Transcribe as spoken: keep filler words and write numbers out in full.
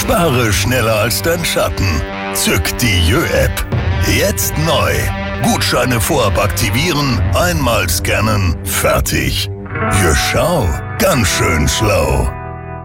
Spare schneller als dein Schatten. Zück die Jö-App. Jetzt neu. Gutscheine vorab aktivieren, einmal scannen, fertig. Jö, schau, ganz schön schlau.